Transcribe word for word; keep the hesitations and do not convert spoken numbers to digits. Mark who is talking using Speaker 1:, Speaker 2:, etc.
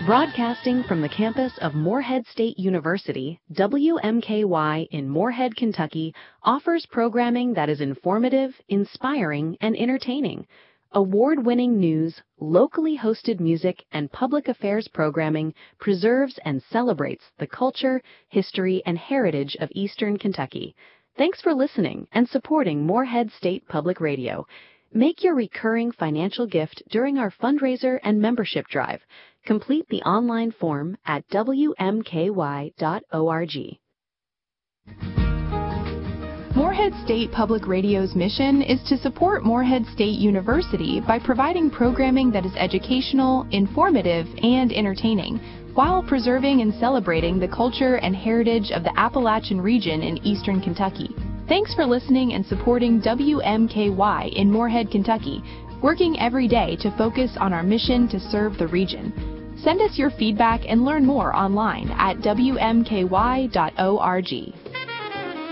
Speaker 1: Broadcasting from the campus of Morehead State University, W M K Y in Morehead, Kentucky offers programming that is informative, inspiring, and entertaining. Award-winning news, locally hosted music, and public affairs programming preserves and celebrates the culture, history, and heritage of Eastern Kentucky. Thanks for listening and supporting Morehead State Public Radio. Make your recurring financial gift during our fundraiser and membership drive. Complete the online form at W M K Y dot org.
Speaker 2: Morehead State Public Radio's mission is to support Morehead State University by providing programming that is educational, informative, and entertaining, while preserving and celebrating the culture and heritage of the Appalachian region in eastern Kentucky. Thanks for listening and supporting W M K Y in Morehead, Kentucky, working every day to focus on our mission to serve the region. Send us your feedback and learn more online at W M K Y dot org.